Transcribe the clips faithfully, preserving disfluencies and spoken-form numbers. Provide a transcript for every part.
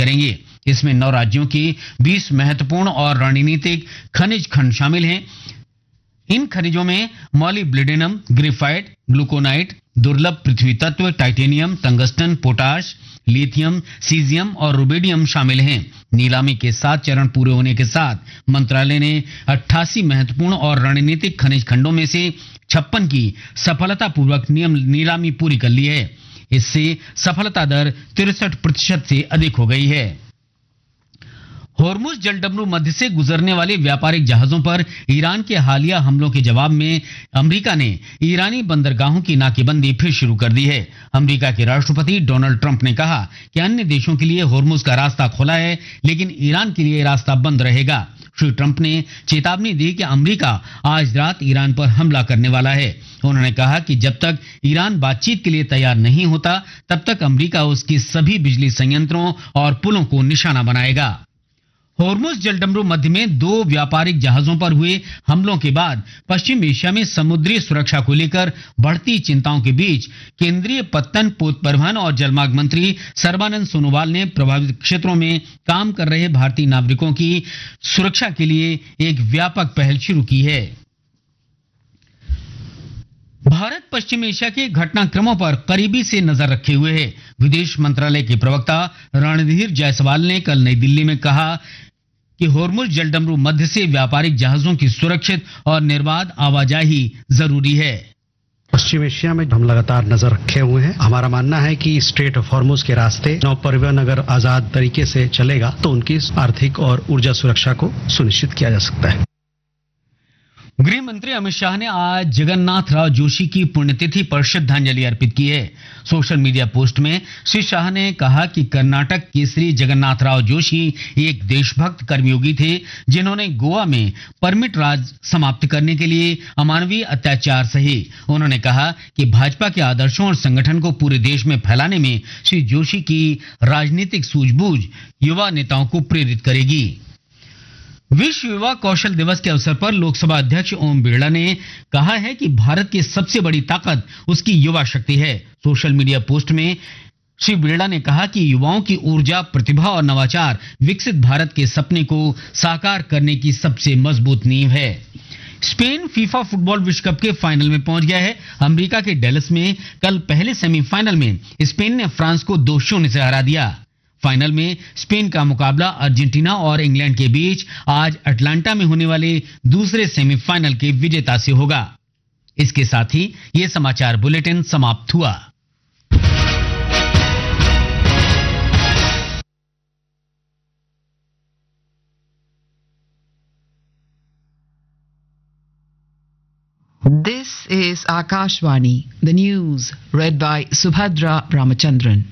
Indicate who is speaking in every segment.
Speaker 1: करेंगे। इसमें नौ राज्यों के बीस महत्वपूर्ण और रणनीतिक खनिज खंड शामिल हैं। इन खनिजों में मॉलिब्डेनम, ग्रेफाइट, ग्लूकोनाइट, दुर्लभ पृथ्वी तत्व, titanium, tungsten, potash, lithium, caesium और रुबिडियम शामिल हैं। नीलामी के सात चरण पूरे होने के साथ मंत्रालय ने अट्ठासी महत्वपूर्ण और रणनीतिक खनिज खंडों में से छप्पन की सफलतापूर्वक नीलामी पूरी कर ली है। इससे सफलता दर तिरसठ प्रतिशत से अधिक हो गई है। होर्मुज जलडमरू मध्य से गुजरने वाले व्यापारिक जहाजों पर ईरान के हालिया हमलों के जवाब में अमेरिका ने ईरानी बंदरगाहों की नाकेबंदी फिर शुरू कर दी है। अमेरिका के राष्ट्रपति डोनाल्ड ट्रंप ने कहा कि अन्य देशों के लिए होर्मुज का रास्ता खुला है, लेकिन ईरान के लिए रास्ता बंद रहेगा। श्री ट्रंप ने चेतावनी दी कि अमेरिका आज रात ईरान पर हमला करने वाला है। उन्होंने कहा कि जब तक ईरान बातचीत के लिए तैयार नहीं होता, तब तक अमेरिका उसकी सभी बिजली संयंत्रों और पुलों को निशाना बनाएगा। होर्मुज जलडमरू मध्य में दो व्यापारिक जहाजों पर हुए हमलों के बाद पश्चिम एशिया में समुद्री सुरक्षा को लेकर बढ़ती चिंताओं के बीच केंद्रीय पत्तन, पोत परिवहन और जलमार्ग मंत्री सर्बानंद सोनोवाल ने प्रभावित क्षेत्रों में काम कर रहे भारतीय नागरिकों की सुरक्षा के लिए एक व्यापक पहल शुरू की है। भारत पश्चिम एशिया के घटनाक्रमों पर करीबी से नजर रखे हुए है। विदेश मंत्रालय के प्रवक्ता रणधीर जायसवाल ने कल नई दिल्ली में कहा कि होर्मुज जलडमरू मध्य से व्यापारिक जहाजों की सुरक्षित और निर्बाध आवाजाही जरूरी है।
Speaker 2: पश्चिम एशिया में हम लगातार नजर रखे हुए हैं। हमारा मानना है कि स्ट्रेट ऑफ हॉर्मुज के रास्ते नौ परिवहन अगर आजाद तरीके से चलेगा तो उनकी आर्थिक और ऊर्जा सुरक्षा को सुनिश्चित किया जा सकता है।
Speaker 1: गृह मंत्री अमित शाह ने आज जगन्नाथ राव जोशी की पुण्यतिथि पर श्रद्धांजलि अर्पित की है। सोशल मीडिया पोस्ट में श्री शाह ने कहा कि कर्नाटक केसरी जगन्नाथ राव जोशी एक देशभक्त कर्मयोगी थे, जिन्होंने गोवा में परमिट राज समाप्त करने के लिए अमानवीय अत्याचार सहे। उन्होंने कहा कि भाजपा के आदर्शों और संगठन को पूरे देश में फैलाने में श्री जोशी की राजनीतिक सूझबूझ युवा नेताओं को प्रेरित करेगी। विश्व युवा कौशल दिवस के अवसर पर लोकसभा अध्यक्ष ओम बिरला ने कहा है कि भारत की सबसे बड़ी ताकत उसकी युवा शक्ति है। सोशल मीडिया पोस्ट में श्री बिरला ने कहा कि युवाओं की ऊर्जा, प्रतिभा और नवाचार विकसित भारत के सपने को साकार करने की सबसे मजबूत नींव है। स्पेन फीफा फुटबॉल विश्व कप के फाइनल में पहुंच गया है। अमेरिका के डेलस में कल पहले सेमीफाइनल में स्पेन ने फ्रांस को दो शून्य से हरा दिया। फाइनल में स्पेन का मुकाबला अर्जेंटीना और इंग्लैंड के बीच आज अटलांटा में होने वाले दूसरे सेमीफाइनल के विजेता से होगा। इसके साथ ही ये समाचार बुलेटिन समाप्त हुआ।
Speaker 3: This is Akashvani, the news read by Subhadra Ramachandran.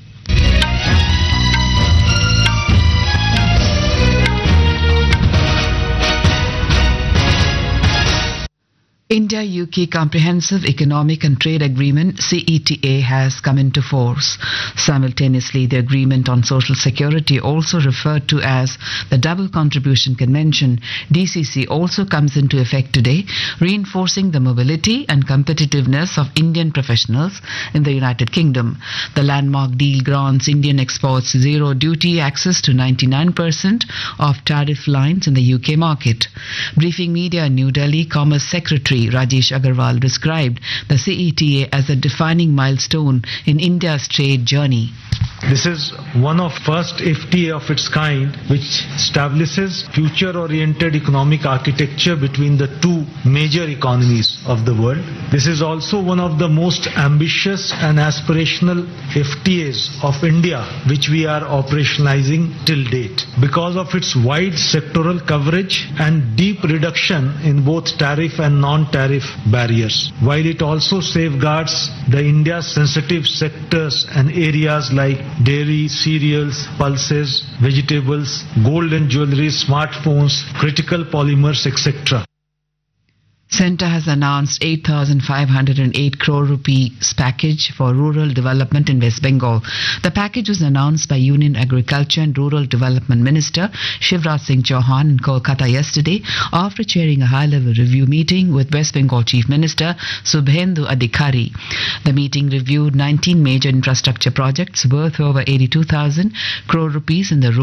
Speaker 3: India-U K Comprehensive Economic and Trade Agreement C E T A has come into force. Simultaneously, the Agreement on Social Security, also referred to as the Double Contribution Convention D C C, also comes into effect today, reinforcing the mobility and competitiveness of Indian professionals in the United Kingdom. The landmark deal grants Indian exports zero duty access to ninety-nine percent of tariff lines in the U K market. Briefing media in New Delhi, Commerce Secretary Rajesh Agarwal described the C E T A as a defining milestone in India's trade journey.
Speaker 4: This is one of first F T A of its kind which establishes future-oriented economic architecture between the two major economies of the world. This is also one of the most ambitious and aspirational F T As of India which we are operationalizing till date. Because of its wide sectoral coverage and deep reduction in both tariff and non-tariff barriers, while it also safeguards the India's sensitive sectors and areas like dairy, cereals, pulses, vegetables, gold and jewelry, smartphones, critical polymers, et cetera.
Speaker 3: Centre has announced eight thousand five hundred eight crore rupees package for rural development in West Bengal. The package was announced by Union Agriculture and Rural Development Minister Shivraj Singh Chauhan in Kolkata yesterday after chairing a high-level review meeting with West Bengal Chief Minister Subhendu Adhikari. The meeting reviewed nineteen major infrastructure projects worth over eighty-two thousand crore rupees in the